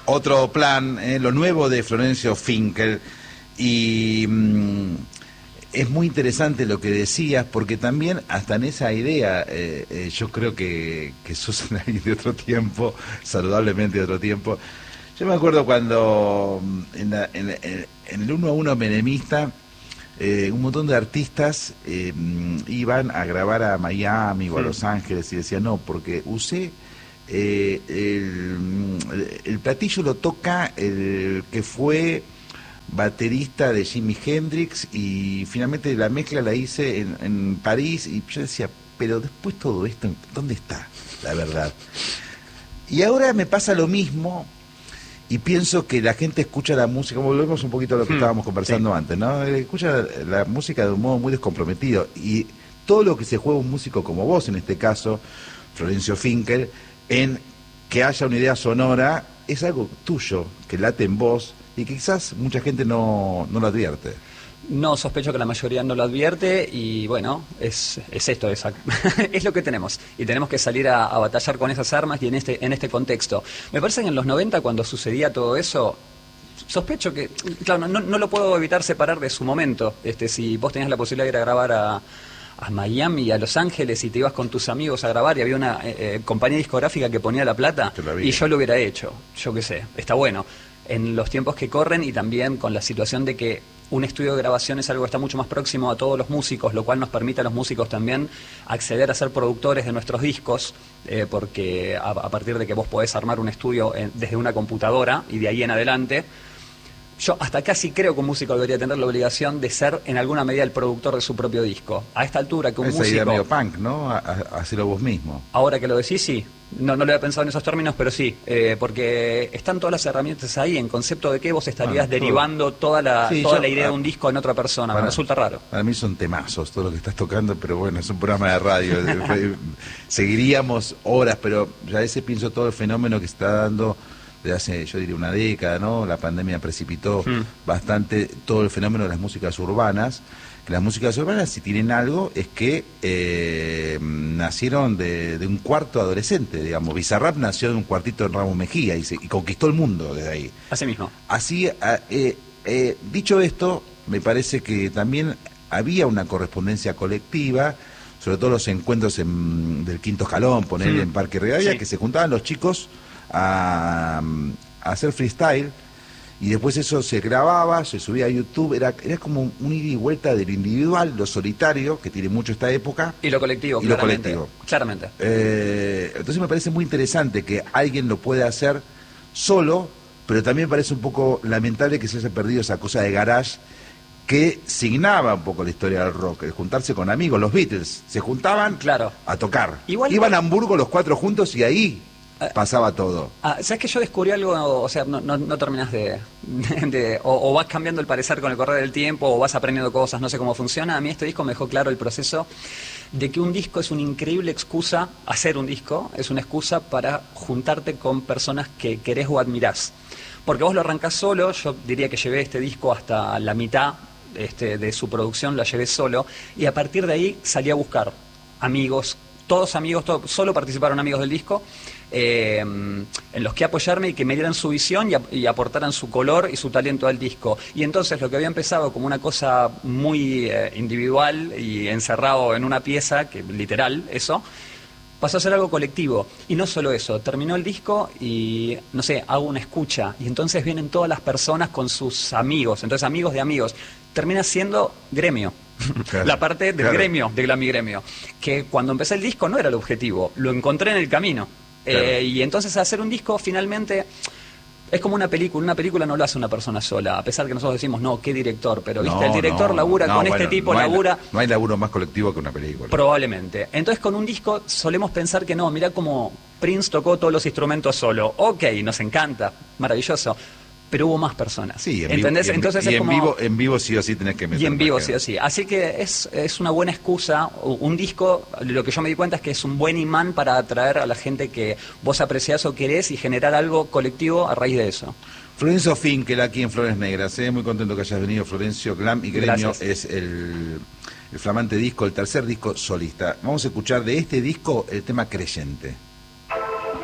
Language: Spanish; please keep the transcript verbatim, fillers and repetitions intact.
otro plan, eh, lo nuevo de Florencio Finkel. Y mmm, es muy interesante lo que decías, porque también hasta en esa idea, eh, eh, yo creo que, que sos alguien de otro tiempo, saludablemente de otro tiempo. Yo me acuerdo cuando en, la, en, en, en el uno a uno menemista, eh, un montón de artistas eh, iban a grabar a Miami o a Los Ángeles y decían, no, porque usé eh, el, el platillo lo toca el que fue baterista de Jimi Hendrix y finalmente la mezcla la hice en, en París y yo decía, pero después todo esto, ¿dónde está la verdad? Y ahora me pasa lo mismo y pienso que la gente escucha la música, volvemos un poquito a lo que hmm, estábamos conversando sí. antes, ¿no? Escucha la música de un modo muy descomprometido y todo lo que se juega un músico como vos, en este caso, Florencio Finkel, en que haya una idea sonora, es algo tuyo, que late en vos, y quizás mucha gente no, no lo advierte. No, sospecho que la mayoría no lo advierte y bueno, es, es esto, es, es lo que tenemos. Y tenemos que salir a, a batallar con esas armas y en este, en este contexto. Me parece que en los noventa, cuando sucedía todo eso, sospecho que, claro, no, no lo puedo evitar separar de su momento. Este, si vos tenías la posibilidad de ir a grabar a... a Miami, a Los Ángeles y te ibas con tus amigos a grabar y había una eh, eh, compañía discográfica que ponía la plata y yo lo hubiera hecho, yo qué sé, está bueno. En los tiempos que corren y también con la situación de que un estudio de grabación es algo que está mucho más próximo a todos los músicos, lo cual nos permite a los músicos también acceder a ser productores de nuestros discos, eh, porque a, a partir de que vos podés armar un estudio en, desde una computadora y de ahí en adelante, yo hasta casi creo que un músico debería tener la obligación de ser en alguna medida el productor de su propio disco. A esta altura que un Esa músico... idea medio punk, ¿no? A, a, hacerlo vos mismo. Ahora que lo decís, sí. No, no lo había pensado en esos términos, pero sí. Eh, porque están todas las herramientas ahí en concepto de que vos estarías bueno, derivando toda la sí, toda yo, la idea a, de un disco en otra persona. Para, me resulta raro. Para mí son temazos todo lo que estás tocando, pero bueno, es un programa de radio. Seguiríamos horas, pero ya a veces pienso todo el fenómeno que se está dando de hace, yo diría, una década, ¿no? La pandemia precipitó hmm. bastante todo el fenómeno de las músicas urbanas. Que las músicas urbanas, si tienen algo, es que eh, nacieron de, de un cuarto adolescente, digamos. Bizarrap nació de un cuartito en Ramos Mejía y, se, y conquistó el mundo desde ahí. Así mismo. Así, eh, eh, dicho esto, me parece que también había una correspondencia colectiva, sobre todo los encuentros en, del Quinto Escalón, poner hmm. en Parque Rivadavia, sí. que se juntaban los chicos A, a hacer freestyle y después eso se grababa, se subía a YouTube, era, era como un ida y vuelta de lo individual, lo solitario, que tiene mucho esta época, y lo colectivo, y claramente, lo colectivo. Claramente. Eh, entonces me parece muy interesante que alguien lo pueda hacer solo, pero también parece un poco lamentable que se haya perdido esa cosa de garage que signaba un poco la historia del rock, el juntarse con amigos. Los Beatles se juntaban claro. a tocar, igual, iban igual... a Hamburgo los cuatro juntos y ahí pasaba todo. Ah, ¿sabes que yo descubrí algo? O sea, no, no, no terminas de... de, de o, o vas cambiando el parecer con el correr del tiempo, o vas aprendiendo cosas, no sé cómo funciona. A mí este disco me dejó claro el proceso de que un disco es una increíble excusa, hacer un disco, es una excusa para juntarte con personas que querés o admirás. Porque vos lo arrancás solo, yo diría que llevé este disco hasta la mitad este, de su producción, la llevé solo, y a partir de ahí salí a buscar amigos, todos amigos, todos, solo participaron amigos del disco, Eh, en los que apoyarme y que me dieran su visión y, a, y aportaran su color y su talento al disco. Y entonces lo que había empezado como una cosa muy eh, individual y encerrado en una pieza, que literal, eso, pasó a ser algo colectivo. Y no solo eso, terminó el disco y, no sé, hago una escucha. Y entonces vienen todas las personas con sus amigos, entonces amigos de amigos. Termina siendo gremio. Claro, la parte del claro. gremio, de Glamigremio. Que cuando empecé el disco no era el objetivo, lo encontré en el camino. Claro. Eh, y entonces hacer un disco finalmente es como una película. Una película no lo hace una persona sola, a pesar que nosotros decimos, no, qué director, pero viste, no, el director no, labura no, con bueno, este tipo, no labura... Hay, no hay laburo más colectivo que una película. Probablemente. Entonces con un disco solemos pensar que no, mirá cómo Prince tocó todos los instrumentos solo. Ok, nos encanta, maravilloso. Pero hubo más personas. Sí, en ¿entendés? Vivo, y en, Entonces y es en como... vivo, en vivo sí o sí tenés que meter. Y en vivo sí o sí. Así que es, es una buena excusa. Un disco, lo que yo me di cuenta es que es un buen imán para atraer a la gente que vos apreciás o querés y generar algo colectivo a raíz de eso. Florencio Finkel aquí en Flores Negras. ¿eh? Muy contento que hayas venido, Florencio. Glam y Gremio Gracias. es el, el flamante disco, el tercer disco solista. Vamos a escuchar de este disco el tema Creyente.